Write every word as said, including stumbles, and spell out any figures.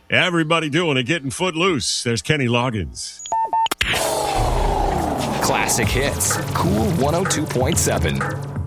Everybody doing it, getting foot loose. There's Kenny Loggins. Classic hits. Cool one oh two point seven.